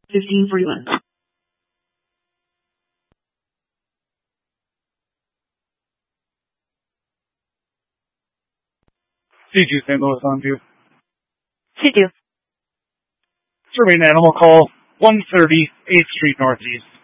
1541. C2 St. Louis on view. C2. Surveying animal call 130 8th Street Northeast.